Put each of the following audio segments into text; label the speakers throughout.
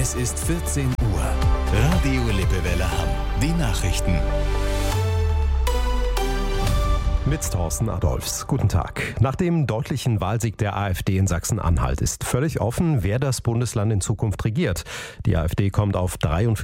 Speaker 1: Es ist 14 Uhr. Radio Lippewelle Hamm. Die Nachrichten.
Speaker 2: Mit Thorsten Adolphs. Guten Tag. Nach dem deutlichen Wahlsieg der AfD in Sachsen-Anhalt ist völlig offen, wer das Bundesland in Zukunft regiert. Die AfD kommt auf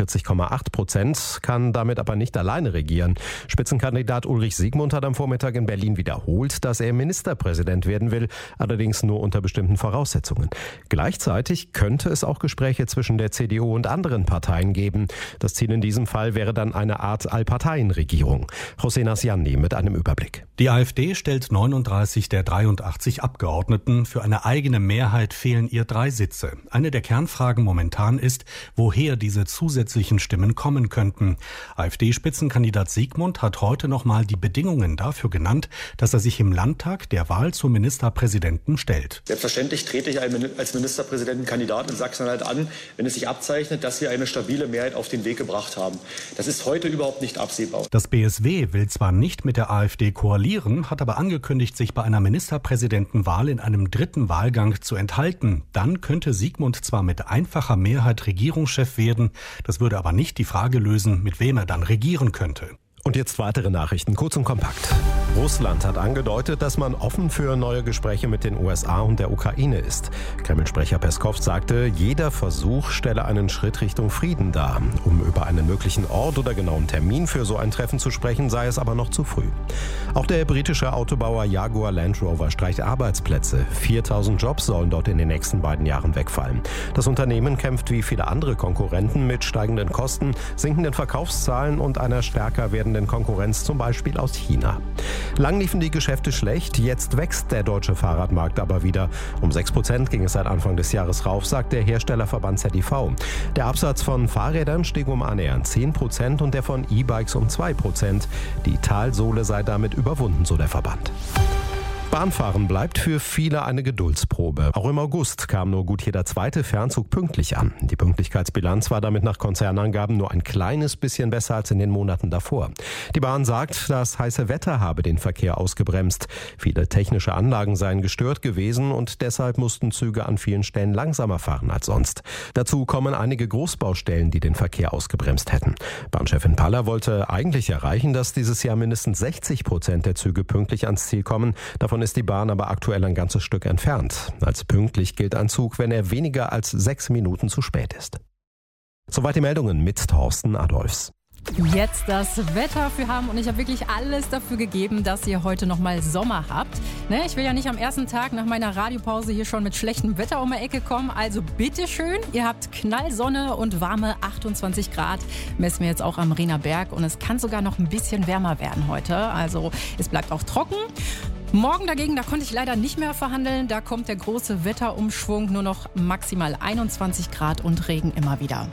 Speaker 2: 43,8%, kann damit aber nicht alleine regieren. Spitzenkandidat Ulrich Siegmund hat am Vormittag in Berlin wiederholt, dass er Ministerpräsident werden will, allerdings nur unter bestimmten Voraussetzungen. Gleichzeitig könnte es auch Gespräche zwischen der CDU und anderen Parteien geben. Das Ziel in diesem Fall wäre dann eine Art Allparteienregierung. José Nasciani mit einem Überblick.
Speaker 3: Die AfD stellt 39 der 83 Abgeordneten. Für eine eigene Mehrheit fehlen ihr 3 Sitze. Eine der Kernfragen momentan ist, woher diese zusätzlichen Stimmen kommen könnten. AfD-Spitzenkandidat Siegmund hat heute nochmal die Bedingungen dafür genannt, dass er sich im Landtag der Wahl zum Ministerpräsidenten stellt.
Speaker 4: Selbstverständlich trete ich als Ministerpräsidentenkandidat in Sachsen-Anhalt an, wenn es sich abzeichnet, dass wir eine stabile Mehrheit auf den Weg gebracht haben. Das ist heute überhaupt nicht absehbar.
Speaker 3: Das BSW will zwar nicht mit der AfD koalieren, hat aber angekündigt, sich bei einer Ministerpräsidentenwahl in einem dritten Wahlgang zu enthalten. Dann könnte Siegmund zwar mit einfacher Mehrheit Regierungschef werden, das würde aber nicht die Frage lösen, mit wem er dann regieren könnte.
Speaker 2: Und jetzt weitere Nachrichten, kurz und kompakt. Russland hat angedeutet, dass man offen für neue Gespräche mit den USA und der Ukraine ist. Kreml-Sprecher Peskov sagte, jeder Versuch stelle einen Schritt Richtung Frieden dar. Um über einen möglichen Ort oder genauen Termin für so ein Treffen zu sprechen, sei es aber noch zu früh. Auch der britische Autobauer Jaguar Land Rover streicht Arbeitsplätze. 4.000 Jobs sollen dort in den nächsten beiden Jahren wegfallen. Das Unternehmen kämpft wie viele andere Konkurrenten mit steigenden Kosten, sinkenden Verkaufszahlen und einer stärker werdenden Konkurrenz, zum Beispiel aus China. Lang liefen die Geschäfte schlecht, jetzt wächst der deutsche Fahrradmarkt aber wieder. Um 6% ging es seit Anfang des Jahres rauf, sagt der Herstellerverband ZDV. Der Absatz von Fahrrädern stieg um annähernd 10% und der von E-Bikes um 2%. Die Talsohle sei damit überwunden, so der Verband. Bahnfahren bleibt für viele eine Geduldsprobe. Auch im August kam nur gut jeder zweite Fernzug pünktlich an. Die Pünktlichkeitsbilanz war damit nach Konzernangaben nur ein kleines bisschen besser als in den Monaten davor. Die Bahn sagt, das heiße Wetter habe den Verkehr ausgebremst. Viele technische Anlagen seien gestört gewesen und deshalb mussten Züge an vielen Stellen langsamer fahren als sonst. Dazu kommen einige Großbaustellen, die den Verkehr ausgebremst hätten. Bahnchefin Paller wollte eigentlich erreichen, dass dieses Jahr mindestens 60% der Züge pünktlich ans Ziel kommen. Davon ist die Bahn aber aktuell ein ganzes Stück entfernt. Als pünktlich gilt ein Zug, wenn er weniger als 6 Minuten zu spät ist. Soweit die Meldungen mit Thorsten Adolphs.
Speaker 5: Jetzt das Wetter für Hamm und ich habe wirklich alles dafür gegeben, dass ihr heute nochmal Sommer habt. Ne, ich will ja nicht am ersten Tag nach meiner Radiopause hier schon mit schlechtem Wetter um die Ecke kommen. Also bitteschön, ihr habt Knallsonne und warme 28 Grad. Messen wir jetzt auch am Riener Berg und es kann sogar noch ein bisschen wärmer werden heute. Also es bleibt auch trocken. Morgen dagegen, da konnte ich leider nicht mehr verhandeln. Da kommt der große Wetterumschwung, nur noch maximal 21 Grad und Regen immer wieder.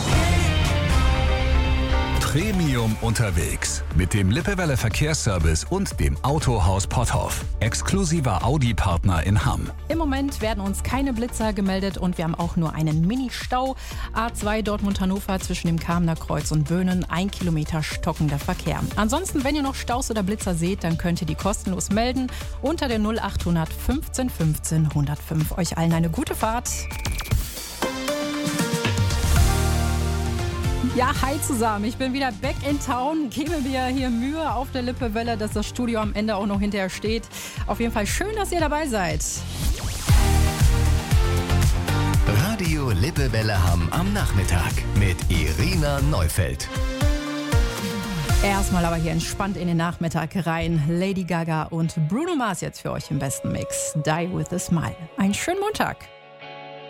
Speaker 1: Premium unterwegs mit dem Lippewelle Verkehrsservice und dem Autohaus Potthoff. Exklusiver Audi-Partner in Hamm.
Speaker 5: Im Moment werden uns keine Blitzer gemeldet und wir haben auch nur einen Mini-Stau. A2 Dortmund-Hannover zwischen dem Kamener Kreuz und Böhnen, 1 Kilometer stockender Verkehr. Ansonsten, wenn ihr noch Staus oder Blitzer seht, dann könnt ihr die kostenlos melden unter der 0800 15 15 105. Euch allen eine gute Fahrt. Ja, hi zusammen. Ich bin wieder back in town. Gebe mir hier Mühe auf der Lippewelle, dass das Studio am Ende auch noch hinterher steht. Auf jeden Fall schön, dass ihr dabei seid.
Speaker 1: Radio Lippewelle Hamm am Nachmittag mit Irina Neufeld.
Speaker 5: Erstmal aber hier entspannt in den Nachmittag rein. Lady Gaga und Bruno Mars jetzt für euch im besten Mix. Die with a Smile. Einen schönen Montag.